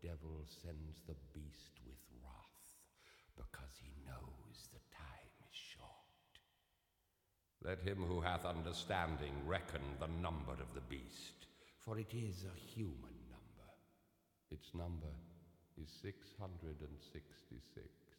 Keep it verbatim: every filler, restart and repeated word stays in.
devil sends the beast with wrath, because he knows the time is short. Let him who hath understanding reckon the number of the beast, for it is a human number. Its number is six hundred and sixty-six.